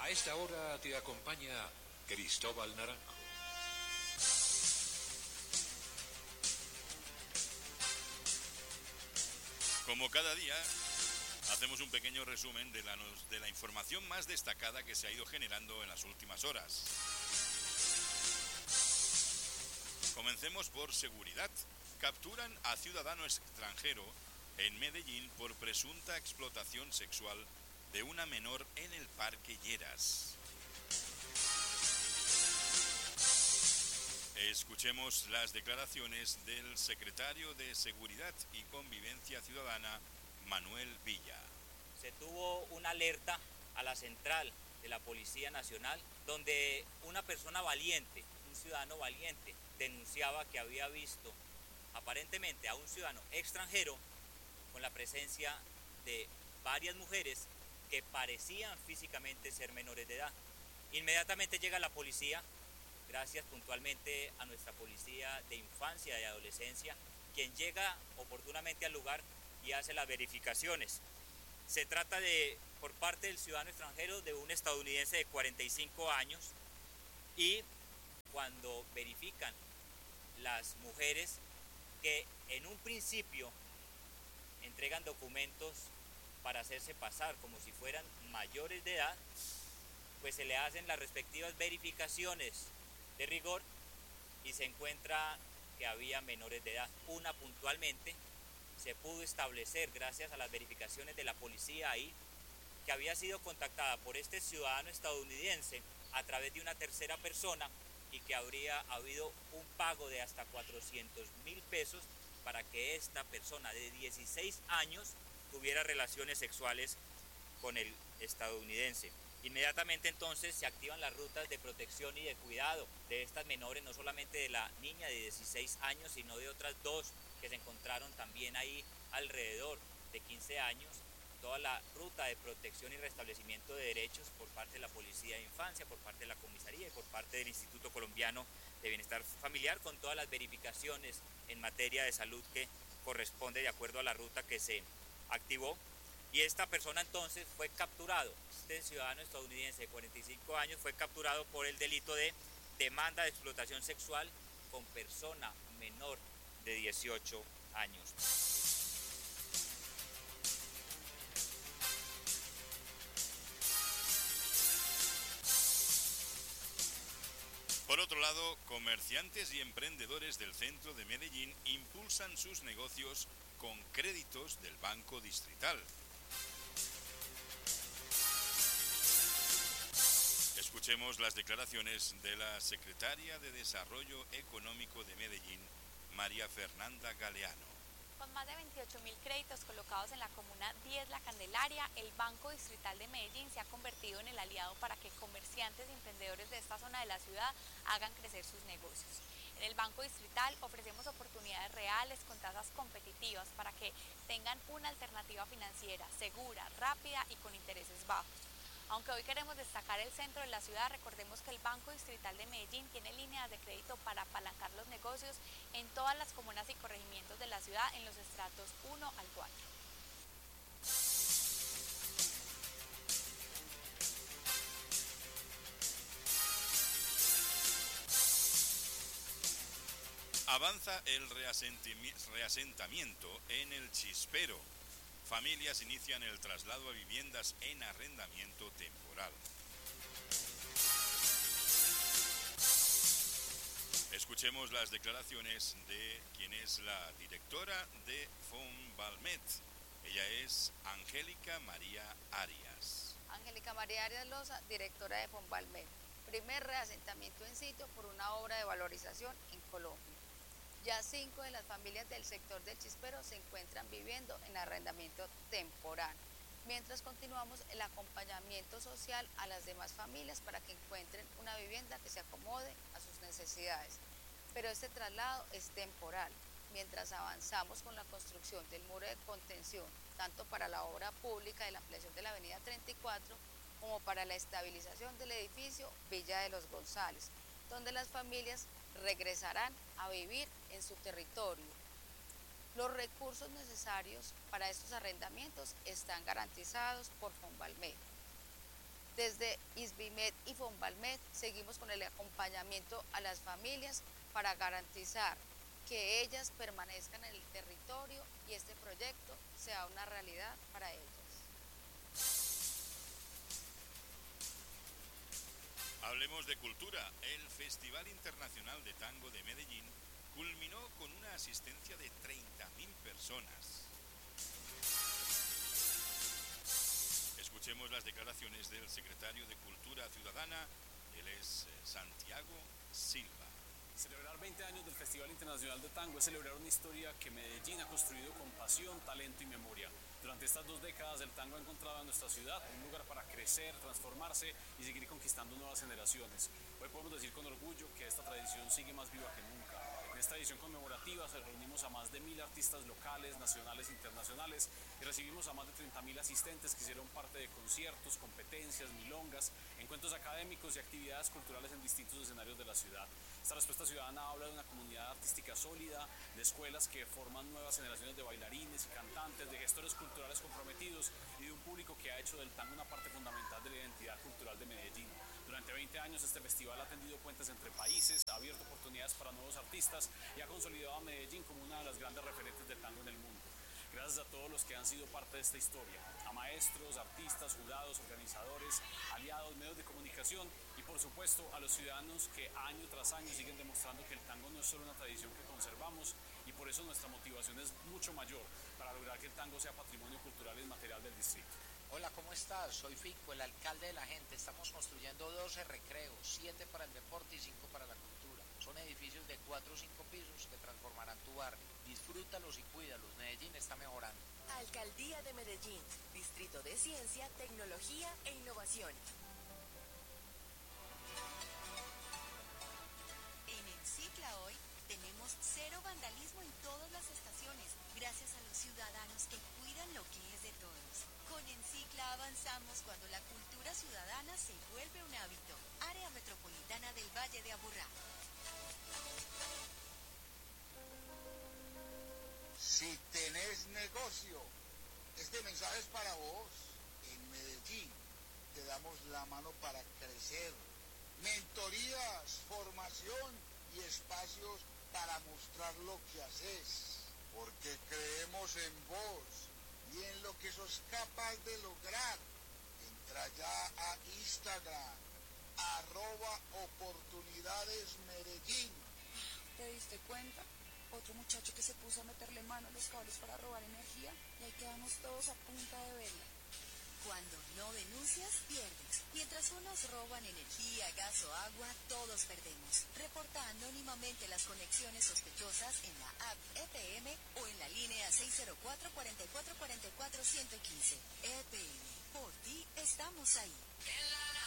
A esta hora te acompaña Cristóbal Naranjo. Como cada día, hacemos un pequeño resumen de la información más destacada que se ha ido generando en las últimas horas. Comencemos por seguridad. Capturan a ciudadano extranjero en Medellín por presunta explotación sexual de una menor en el Parque Lleras. Escuchemos las declaraciones del secretario de Seguridad y Convivencia Ciudadana, Manuel Villa. Se tuvo una alerta a la central de la Policía Nacional, donde una persona valiente, un ciudadano valiente, denunciaba que había visto aparentemente a un ciudadano extranjero con la presencia de varias mujeres que parecían físicamente ser menores de edad. Inmediatamente llega la policía, gracias puntualmente a nuestra policía de infancia y adolescencia, quien llega oportunamente al lugar y hace las verificaciones. Se trata por parte del ciudadano extranjero, de un estadounidense de 45 años, y cuando verifican las mujeres que en un principio entregan documentos para hacerse pasar como si fueran mayores de edad, pues se le hacen las respectivas verificaciones de rigor y se encuentra que había menores de edad. Una puntualmente se pudo establecer, gracias a las verificaciones de la policía ahí, que había sido contactada por este ciudadano estadounidense a través de una tercera persona y que habría habido un pago de hasta 400.000 pesos para que esta persona de 16 años tuviera relaciones sexuales con el estadounidense. Inmediatamente entonces se activan las rutas de protección y de cuidado de estas menores, no solamente de la niña de 16 años, sino de otras dos que se encontraron también ahí alrededor de 15 años. Toda la ruta de protección y restablecimiento de derechos por parte de la Policía de Infancia, por parte de la Comisaría y por parte del Instituto Colombiano de Bienestar Familiar, con todas las verificaciones en materia de salud que corresponde de acuerdo a la ruta que se activó. Y esta persona entonces fue capturado, este ciudadano estadounidense de 45 años fue capturado por el delito de demanda de explotación sexual con persona menor de 18 años. Por otro lado, comerciantes y emprendedores del centro de Medellín impulsan sus negocios con créditos del Banco Distrital. Escuchemos las declaraciones de la secretaria de Desarrollo Económico de Medellín, María Fernanda Galeano. Con más de 28.000 créditos colocados en la comuna 10 La Candelaria, el Banco Distrital de Medellín se ha convertido en el aliado para que comerciantes y emprendedores de esta zona de la ciudad hagan crecer sus negocios. En el Banco Distrital ofrecemos oportunidades reales con tasas competitivas para que tengan una alternativa financiera segura, rápida y con intereses bajos. Aunque hoy queremos destacar el centro de la ciudad, recordemos que el Banco Distrital de Medellín tiene líneas de crédito para apalancar los negocios en todas las comunas y corregimientos de la ciudad en los estratos 1 al 4. Avanza el reasentamiento en el Chispero. Familias inician el traslado a viviendas en arrendamiento temporal. Escuchemos las declaraciones de quien es la directora de Fonvalmet. Ella es Angélica María Arias. Angélica María Arias Loza, directora de Fonvalmet. Primer reasentamiento en sitio por una obra de valorización en Colombia. Ya 5 de las familias del sector del Chispero se encuentran viviendo en arrendamiento temporal, mientras continuamos el acompañamiento social a las demás familias para que encuentren una vivienda que se acomode a sus necesidades. Pero este traslado es temporal, mientras avanzamos con la construcción del muro de contención, tanto para la obra pública de la ampliación de la avenida 34, como para la estabilización del edificio Villa de los González, donde las familias regresarán a vivir en su territorio. Los recursos necesarios para estos arrendamientos están garantizados por Fonvalmet. Desde ISBIMED y Fonvalmed seguimos con el acompañamiento a las familias para garantizar que ellas permanezcan en el territorio y este proyecto sea una realidad para ellas. Hablemos de cultura. El Festival Internacional de Tango de Medellín culminó con una asistencia de 30.000 personas. Escuchemos las declaraciones del secretario de Cultura Ciudadana, él es Santiago Silva. Celebrar 20 años del Festival Internacional de Tango es celebrar una historia que Medellín ha construido con pasión, talento y memoria. Durante estas 2 décadas el tango ha encontrado en nuestra ciudad un lugar para crecer, transformarse y seguir conquistando nuevas generaciones. Hoy podemos decir con orgullo que esta tradición sigue más viva que nunca. En esta edición conmemorativa se reunimos a más de 1.000 artistas locales, nacionales e internacionales y recibimos a más de 30.000 asistentes que hicieron parte de conciertos, competencias, milongas, encuentros académicos y actividades culturales en distintos escenarios de la ciudad. Esta respuesta ciudadana habla de una comunidad artística sólida, de escuelas que forman nuevas generaciones de bailarines y cantantes, de gestores culturales comprometidos y de un público que ha hecho del tango una parte fundamental de la identidad cultural de Medellín. Durante 20 años este festival ha tendido puentes entre países, ha abierto oportunidades para nuevos artistas y ha consolidado a Medellín como una de las grandes referentes del tango en el mundo. Gracias a todos los que han sido parte de esta historia, a maestros, artistas, jurados, organizadores, aliados, medios de comunicación y por supuesto a los ciudadanos que año tras año siguen demostrando que el tango no es solo una tradición que conservamos y por eso nuestra motivación es mucho mayor para lograr que el tango sea patrimonio cultural inmaterial del distrito. Hola, ¿cómo estás? Soy Fico, el alcalde de la gente. Estamos construyendo 12 recreos, 7 para el deporte y 5 para la cultura. Son edificios de 4 o 5 pisos que transformarán tu barrio. Disfrútalos y cuídalos. Medellín está mejorando. Alcaldía de Medellín, Distrito de Ciencia, Tecnología e Innovación. En Encicla hoy tenemos 0 vandalismo en todas las estaciones, gracias a los ciudadanos que cuidan lo que es de todos. Con Encicla avanzamos cuando la cultura ciudadana se vuelve un hábito. Área Metropolitana del Valle de Aburrá. Si tenés negocio, este mensaje es para vos. En Medellín te damos la mano para crecer. Mentorías, formación y espacios para mostrar lo que haces. Porque creemos en vos y en lo que sos capaz de lograr. Entra ya a Instagram, @oportunidadesmedellín. ¿Te diste cuenta? Otro muchacho que se puso a meterle mano a los cables para robar energía y ahí quedamos todos a punta de vela. Cuando no denuncias, pierdes. Mientras unos roban energía, gas o agua, todos perdemos. Reporta anónimamente las conexiones sospechosas en la app EPM o en la línea 604-4444-115. EPM, por ti estamos ahí.